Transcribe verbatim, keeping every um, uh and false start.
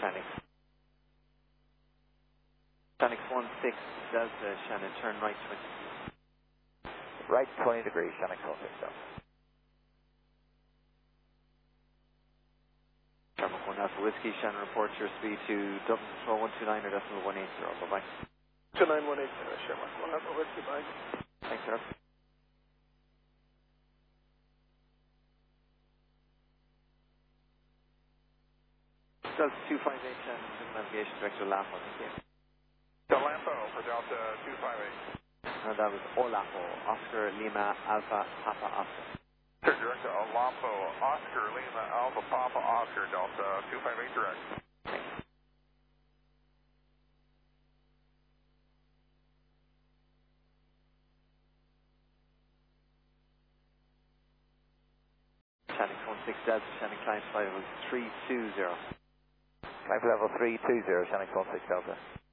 Shanix. Shanix one six Delta, Shannon, turn right twenty. Right twenty degrees, Shannon one six Delta. Sherman one Alpha Whiskey, Shannon, report your speed to Dublin Control one two nine or decimal one eight zero, bye bye. two nine one eight zero, Sherman one Alpha Whiskey, bye. Thanks, sir. Delta two five eight, Shannon, navigation director Lapo, thank you. Delampo for Delta two five eight. And that was Olapo, Oscar Lima Alpha Papa Oscar. Sir, Director Olampo, Oscar Lima Alpha Papa Oscar Delta two five eight direct. Shannon one six Delta, Shannon climb level three two zero. Climb level three two zero, Shannon one six Delta.